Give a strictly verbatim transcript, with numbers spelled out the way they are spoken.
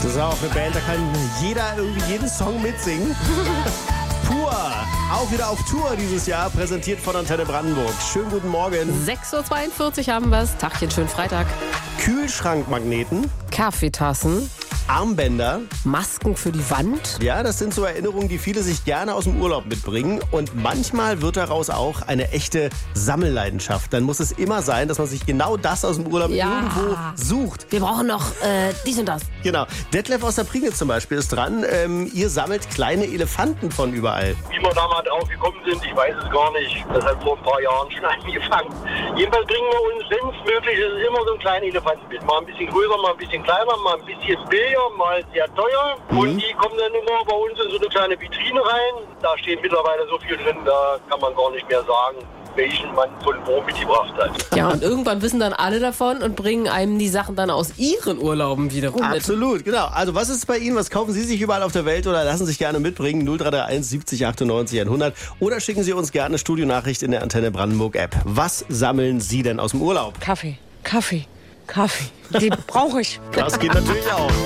Das ist auch eine Band, da kann jeder irgendwie jeden Song mitsingen. Pur, auch wieder auf Tour dieses Jahr, präsentiert von Antenne Brandenburg. Schönen guten Morgen. sechs Uhr zweiundvierzig haben wir es. Tagchen, schönen Freitag. Kühlschrankmagneten, Kaffeetassen, Armbänder. Masken für die Wand. Ja, das sind so Erinnerungen, die viele sich gerne aus dem Urlaub mitbringen. Und manchmal wird daraus auch eine echte Sammelleidenschaft. Dann muss es immer sein, dass man sich genau das aus dem Urlaub Ja. irgendwo sucht. Wir brauchen noch äh, dies und das. Genau. Detlef aus der Prignitz zum Beispiel ist dran. Ähm, ihr sammelt kleine Elefanten von überall. Wie wir da mal drauf gekommen sind, ich weiß es gar nicht. Das hat vor ein paar Jahren schon angefangen. Jedenfalls bringen wir uns, wenn es möglich ist, immer so einen kleinen Elefanten mit. Mal ein bisschen größer, mal ein bisschen kleiner, mal ein bisschen billiger, mal sehr teuer. Mhm. Und die kommen dann immer bei uns in so eine kleine Vitrine rein. Da steht mittlerweile so viel drin, da kann man gar nicht mehr sagen, welchen man von wo mitgebracht hat. Ja, und irgendwann wissen dann alle davon und bringen einem die Sachen dann aus ihren Urlauben wiederum mit. Absolut, genau. Also was ist bei Ihnen? Was kaufen Sie sich überall auf der Welt oder lassen sich gerne mitbringen? null drei drei eins siebzig achtundneunzig hundert. Oder schicken Sie uns gerne eine Studionachricht in der Antenne Brandenburg App. Was sammeln Sie denn aus dem Urlaub? Kaffee, Kaffee, Kaffee. Die brauche ich. Das geht natürlich auch.